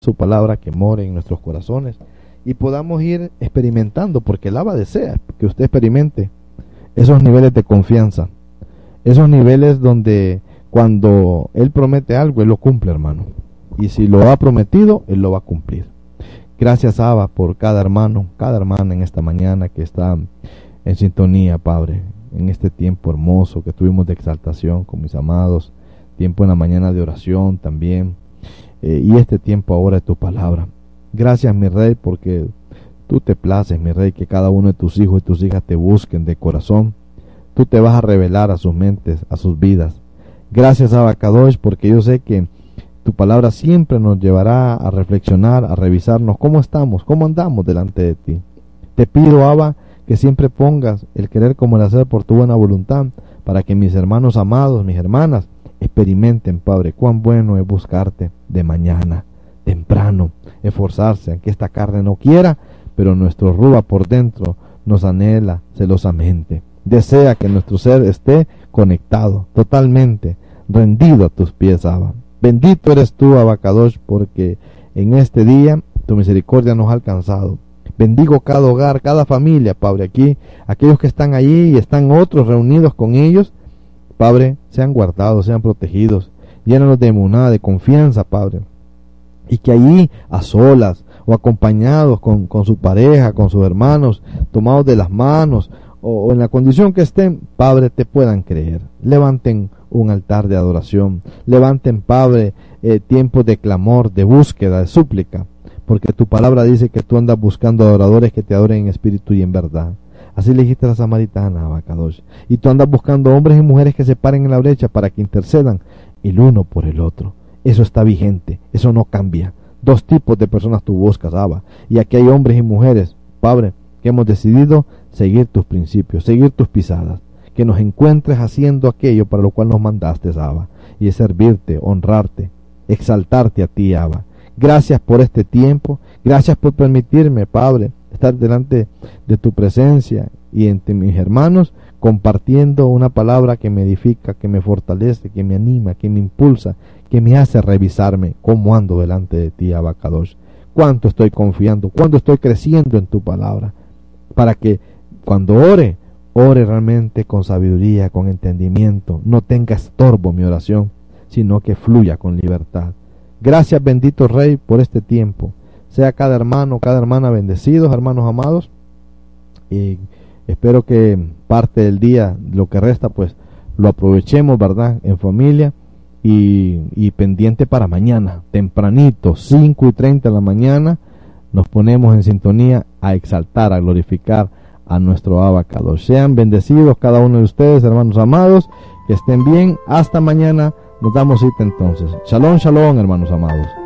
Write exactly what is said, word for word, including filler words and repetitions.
su palabra que more en nuestros corazones y podamos ir experimentando, porque el Abba desea que usted experimente esos niveles de confianza, esos niveles donde cuando Él promete algo, Él lo cumple, hermano, y si lo ha prometido, Él lo va a cumplir. Gracias, Abba, por cada hermano, cada hermana en esta mañana que está en sintonía, Padre, en este tiempo hermoso que tuvimos de exaltación con mis amados, tiempo en la mañana de oración también, eh, y este tiempo ahora de tu palabra. Gracias, mi Rey, porque tú te places, mi Rey, que cada uno de tus hijos y tus hijas te busquen de corazón. Tú te vas a revelar a sus mentes, a sus vidas. Gracias, Abba Kadosh, porque yo sé que tu palabra siempre nos llevará a reflexionar, a revisarnos cómo estamos, cómo andamos delante de ti. Te pido, Abba, que siempre pongas el querer como el hacer por tu buena voluntad, para que mis hermanos amados, mis hermanas, experimenten, Padre, cuán bueno es buscarte de mañana, temprano, esforzarse, aunque esta carne no quiera, pero nuestro Ruba por dentro nos anhela celosamente. Desea que nuestro ser esté conectado, totalmente rendido a tus pies, Abba. Bendito eres tú, Abba Kadosh, porque en este día tu misericordia nos ha alcanzado. Bendigo cada hogar, cada familia, Padre, aquí, aquellos que están allí y están otros reunidos con ellos, Padre, sean guardados, sean protegidos, llénalos de emuná, de confianza, Padre, y que allí, a solas o acompañados con, con su pareja, con sus hermanos, tomados de las manos, o, o en la condición que estén, Padre, te puedan creer. Levanten un altar de adoración, levanten, Padre, eh, tiempos de clamor, de búsqueda, de súplica, porque tu palabra dice que tú andas buscando adoradores que te adoren en espíritu y en verdad. Así le dijiste a la samaritana, Abba Kadosh, y tú andas buscando hombres y mujeres que se paren en la brecha para que intercedan el uno por el otro. Eso está vigente, eso no cambia. Dos tipos de personas tú buscas, Abba, y aquí hay hombres y mujeres, Padre, que hemos decidido seguir tus principios, seguir tus pisadas, que nos encuentres haciendo aquello para lo cual nos mandaste, Abba, y es servirte, honrarte, exaltarte a ti, Abba. Gracias por este tiempo, gracias por permitirme, Padre, estar delante de tu presencia y entre mis hermanos, compartiendo una palabra que me edifica, que me fortalece, que me anima, que me impulsa, que me hace revisarme cómo ando delante de ti, Abba Kadosh. Cuánto estoy confiando, cuánto estoy creciendo en tu palabra, para que cuando ore, ore realmente con sabiduría, con entendimiento, no tenga estorbo mi oración, sino que fluya con libertad. Gracias, bendito Rey, por este tiempo. Sea cada hermano, cada hermana bendecidos, hermanos amados, y espero que parte del día, lo que resta, pues lo aprovechemos, ¿verdad?, en familia y, y pendiente para mañana, tempranito, cinco y treinta de la mañana, nos ponemos en sintonía a exaltar, a glorificar a nuestro Abba Kadosh. Sean bendecidos cada uno de ustedes, hermanos amados, que estén bien. Hasta mañana, nos damos cita entonces. Shalom, shalom, hermanos amados.